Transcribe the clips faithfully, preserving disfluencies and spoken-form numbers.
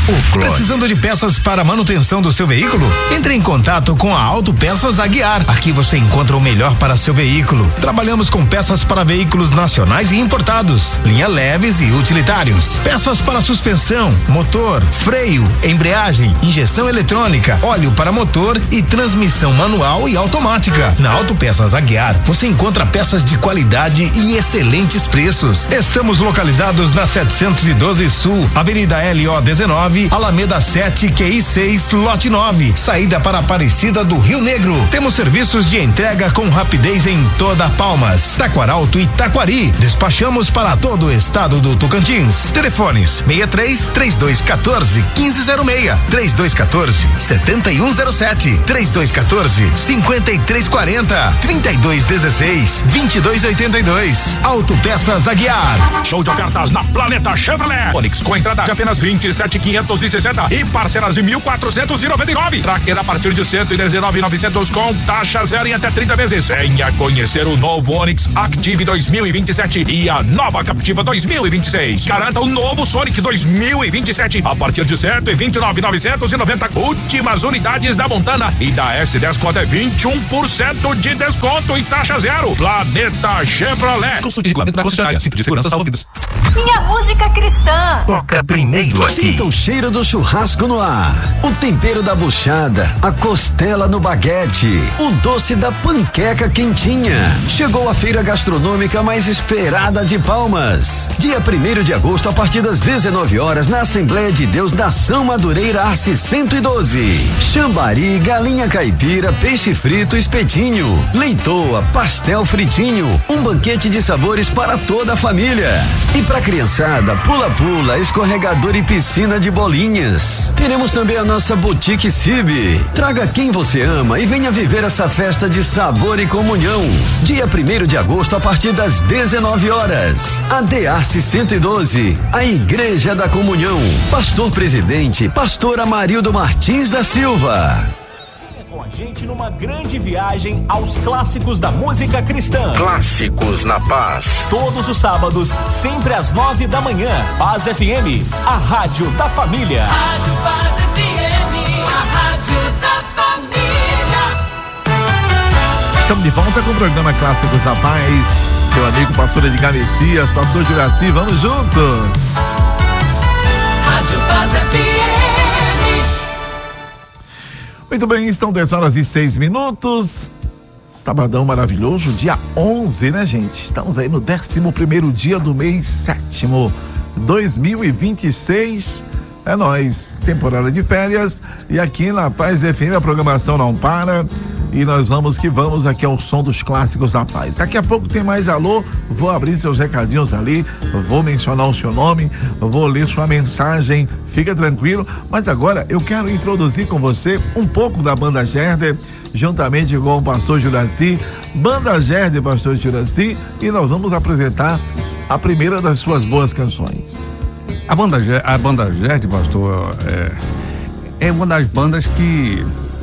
Precisando de peças para manutenção do seu veículo? Entre em contato com a Autopeças Aguiar. Aqui você encontra o melhor para seu veículo. Trabalhamos com peças para veículos nacionais e importados, linha leves e utilitários, peças para suspensão, motor, freio, embreagem, injeção eletrônica, óleo para motor e transmissão manual e automática. Na Autopeças Aguiar você encontra peças de qualidade e excelentes preços. Estamos localizados na setecentos e doze Sul, Avenida L O dezenove, Alameda sete, Q I seis, lote nove, saída para Aparecida do Rio Negro. Temos serviços de entrega com rapidez em toda Palmas, Taquaralto e Taquari. Despachamos para todo o estado do Tocantins. Telefones sessenta e três, trinta e dois quatorze, quinze zero seis, trinta e dois quatorze, setenta e um zero sete, trinta e dois quatorze, cinquenta e três quarenta, trinta e dois dezesseis, vinte e dois oitenta e dois. Autopeças Aguiar. Show de ofertas na Planeta Chevrolet. Onix com entrada de apenas vinte e sete mil quinhentos e sessenta e parcelas de mil quatrocentos e noventa e nove. Tracker a partir de cento e dezenove mil e novecentos com taxa zero em até trinta vezes. Venha conhecer o novo Onix Active dois mil e vinte e sete e a nova Captiva dois mil e vinte e seis. Garanta o novo Sonic dois mil e vinte e sete a partir de cento e vinte e nove mil novecentos e noventa. Últimas unidades da Montana e da S dez com até vinte e um por cento de desconto e taxa zero. Planeta Chevrolet. Consulte regulamento da concessionária. Cinto de segurança salva vidas. Minha música cristã. Toca primeiro aqui. Sinta o cheiro do churrasco no ar, o tempero da buchada, a costela no baguete, o doce da panqueca quentinha. Chegou a feira gastronômica mais esperada de Palmas. Dia primeiro de agosto, a partir das dezenove horas, na Assembleia de Deus da São Madureira, Arce cento e doze. Chambari, galinha caipira, peixe frito, espetinho, leitoa, pastel fritinho, um banquete de sabores para toda a família. E pra criançada, pula-pula, escorregador e piscina de bolinhas. Teremos também a nossa Boutique Cibe. Traga quem você ama e venha viver essa festa de sabor e comunhão. Dia primeiro de agosto, a partir das dezenove horas. A D Arce cento e doze, a Igreja da Comunhão. Pastor Presidente, Pastor Amarildo Martins da Silva. Com a gente numa grande viagem aos clássicos da música cristã. Clássicos na Paz. Todos os sábados, sempre às nove da manhã. Paz F M, a rádio da família. Rádio Paz F M, a rádio da família. Estamos de volta com o programa Clássicos da Paz. Seu amigo pastor Edgar Messias, pastor Juraci, vamos juntos. Rádio Paz F M. Muito bem, estão dez horas e seis minutos. Sabadão maravilhoso, dia onze, né, gente? Estamos aí no décimo primeiro dia do mês sétimo, dois mil e vinte e seis. É nóis, temporada de férias. E aqui na Paz F M a programação não para. E nós vamos que vamos aqui ao som dos clássicos da paz. Daqui a pouco tem mais alô, vou abrir seus recadinhos ali, vou mencionar o seu nome, vou ler sua mensagem, fica tranquilo. Mas agora eu quero introduzir com você um pouco da Banda Gerder, juntamente com o pastor Juraci. Banda Gerder, pastor Juraci, e nós vamos apresentar a primeira das suas boas canções. A Banda, a banda Gerder, pastor, é, é uma das bandas que,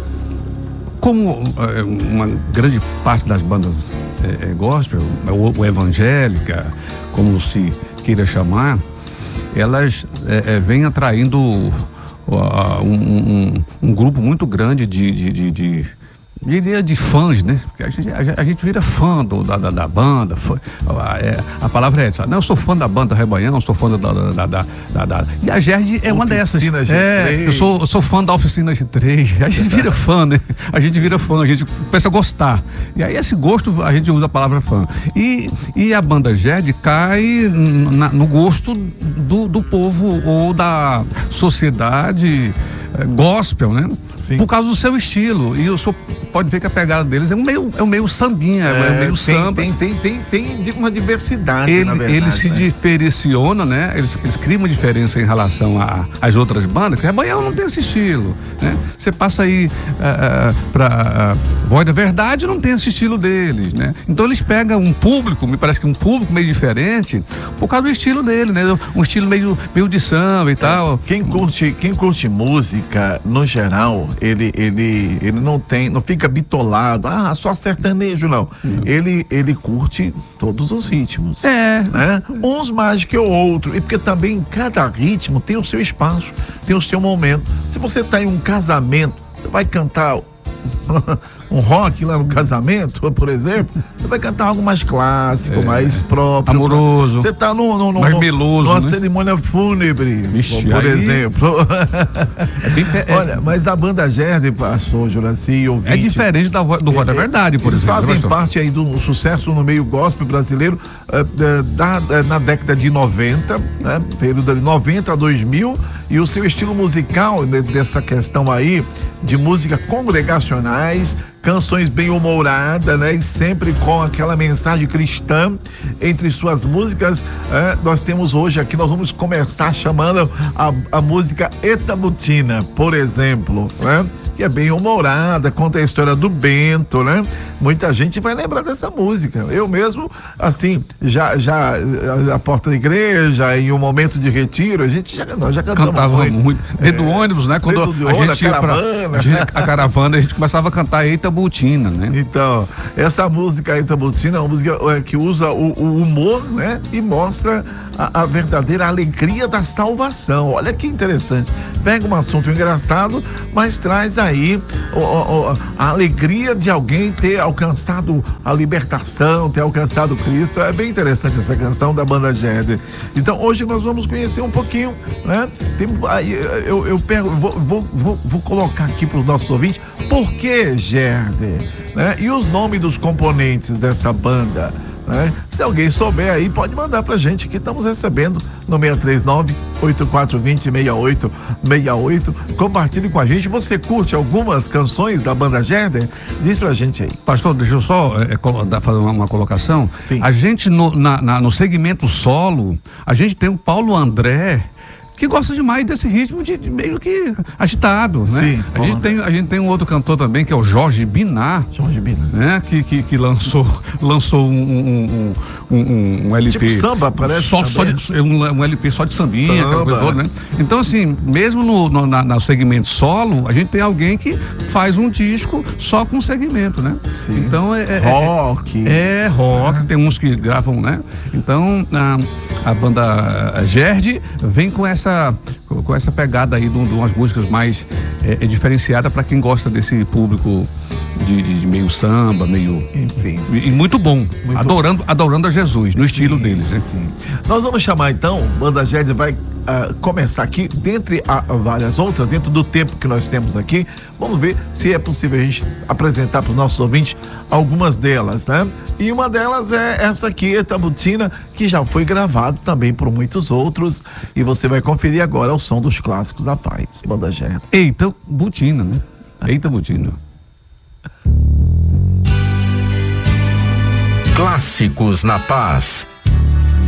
como é, uma grande parte das bandas é, é gospel, ou, ou evangélica, como se queira chamar, elas é, é, vêm atraindo uh, um, um, um grupo muito grande de, de, de, de diria de fãs, né? Porque a gente, a, a gente vira fã do, da, da, da banda, fã, a, é, a palavra é essa. Não, eu sou fã da banda Rebanhão, sou fã da, da, da, da, da e a Gerder é uma dessas. G três. É, eu sou, eu sou fã da Oficina G três. A gente vira fã, né? A gente vira fã, a gente começa a gostar. E aí esse gosto, a gente usa a palavra fã. E, e a banda Gerder cai na, no gosto do, do povo ou da sociedade é, gospel, né? Sim. Por causa do seu estilo. E eu sou, pode ver que a pegada deles é um meio, é um meio sambinha, é, é meio tem, samba. Tem, tem, tem, tem uma diversidade, ele, na verdade. Ele se né? diferenciona, né? Eles, eles criam uma diferença em relação às outras bandas, que Rebanhão não tem esse estilo, né? Você passa aí uh, uh, pra uh, Voz da Verdade, não tem esse estilo deles, né? Então eles pegam um público, me parece que um público meio diferente, por causa do estilo dele, né? Um estilo meio, meio de samba e tal. Quem curte, quem curte música, no geral, Ele, ele, ele não tem, não fica bitolado, ah, só sertanejo, não. Uhum. Ele, ele curte todos os ritmos. É. Né? Uns mais que o outro. E porque também cada ritmo tem o seu espaço, tem o seu momento. Se você está em um casamento, você vai cantar um rock lá no casamento, por exemplo, você vai cantar algo mais clássico, é, mais próprio. Amoroso. Você tá no, no, no, mais meloso, numa né? cerimônia fúnebre, Vixe, por aí... exemplo. É bem, é... Olha, mas a banda Gerde, pastor Juraci, ouvinte, é diferente da, do Roda é, Verdade, por eles exemplo. Eles fazem parte aí do sucesso no meio gospel brasileiro uh, da, da, na década de noventa, né? Período de noventa a dois mil, e o seu estilo musical, né, dessa questão aí de música congregacionais, canções bem humoradas, né? E sempre com aquela mensagem cristã entre suas músicas. É, nós temos hoje aqui, nós vamos começar chamando a, a música Etabutina, por exemplo, né? Que é bem humorada, conta a história do Bento, né? Muita gente vai lembrar dessa música. Eu mesmo, assim, já, já a porta da igreja, em um momento de retiro, a gente já, nós já cantamos Cantava muito. muito. Dentro é, do ônibus, né? Quando a ônibus, gente ia pra, a, gente, a caravana, a gente começava a cantar Etabutina, né? Então, essa música Etabutina é uma música que usa o, o humor, né? E mostra a, a verdadeira alegria da salvação. Olha que interessante. Pega um assunto engraçado, mas traz aí o, o, a alegria de alguém ter alcançado a libertação, ter alcançado Cristo. É bem interessante essa canção da banda Gerde. Então hoje nós vamos conhecer um pouquinho, né? Tem, eu, eu pego, vou, vou, vou, vou colocar aqui para os nossos ouvintes por que Gerde, né? E os nomes dos componentes dessa banda, né? Se alguém souber aí, pode mandar pra gente, que estamos recebendo no seis três nove, oito quatro dois zero, seis oito seis oito. Compartilhe com a gente. Você curte algumas canções da banda Gerde? Diz pra gente aí. Pastor, deixa eu só é, fazer uma, uma colocação. Sim. A gente no, na, na, no segmento solo, a gente tem o Paulo André, que gosta demais desse ritmo de, de meio que agitado, né? Sim, a, gente tem, a gente tem um outro cantor também, que é o Jorge Binar. Jorge Binar. Né? Que, que, que lançou, lançou um, um, um, um, um L P. Tipo samba, parece. Só, só de, um, um L P só de sambinha, samba. Aquela coisa toda, né? Então, assim, mesmo no, no, na, no segmento solo, a gente tem alguém que faz um disco só com segmento, né? Sim. Então, é... é rock. É, é rock, ah. Tem uns que gravam, né? Então, a, a banda Gerde vem com essa com essa pegada aí de, de umas músicas mais é, é diferenciada para quem gosta desse público de, de meio samba, meio, enfim, e, e muito bom, muito adorando, bom. adorando a Jesus, no sim, estilo deles, né? Sim. Nós vamos chamar então, banda Gerde vai uh, começar aqui, dentre a, a várias outras, dentro do tempo que nós temos aqui, vamos ver se é possível a gente apresentar para os nossos ouvintes algumas delas, né? E uma delas é essa aqui, Etabutina, que já foi gravado também por muitos outros, e você vai conferir agora o som dos clássicos da paz, banda Gerde. Eita Butina, né? Eita Butina. Clássicos na Paz.